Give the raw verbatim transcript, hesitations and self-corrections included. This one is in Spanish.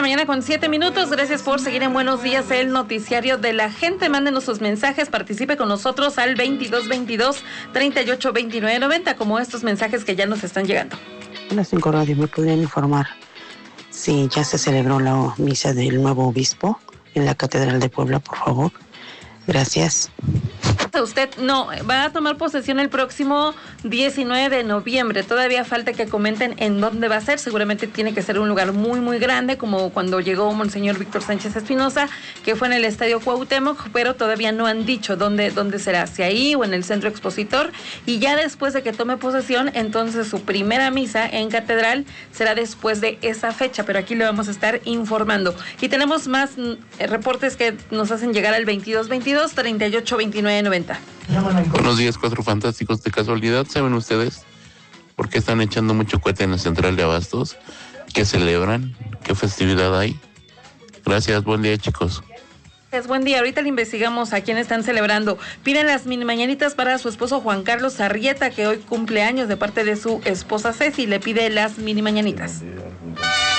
la mañana con siete minutos. Gracias por seguir en Buenos Días, el noticiario de la gente. Mándenos sus mensajes, participe con nosotros al veintidós veintidós, treinta y ocho veintinueve noventa, como estos mensajes que ya nos están llegando. Hola, cinco Radio, ¿me podrían informar si ya se celebró la misa del nuevo obispo en la Catedral de Puebla, por favor? Gracias. Usted no, va a tomar posesión el próximo diecinueve de noviembre. Todavía falta que comenten en dónde va a ser. Seguramente tiene que ser un lugar muy, muy grande, como cuando llegó Monseñor Víctor Sánchez Espinosa, que fue en el Estadio Cuauhtémoc, pero todavía no han dicho dónde, dónde será, si ahí o en el Centro Expositor. Y ya después de que tome posesión, entonces su primera misa en Catedral será después de esa fecha, pero aquí le vamos a estar informando. Y tenemos más eh, reportes que nos hacen llegar al veintidós veintidós, treinta y ocho veintinueve noventa. Buenos días, Cuatro Fantásticos. De casualidad, ¿saben ustedes por qué están echando mucho cohete en la central de abastos? ¿Qué celebran? ¿Qué festividad hay? Gracias, buen día, chicos. Es buen día, ahorita le investigamos a quién están celebrando. Piden las mini mañanitas para su esposo Juan Carlos Arrieta, que hoy cumple años, de parte de su esposa Ceci. Le pide las mini mañanitas.